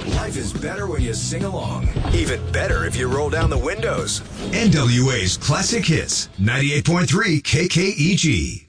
Life is better when you sing along. Even better if you roll down the windows. NWA's Classic Hits, 98.3 KKEG.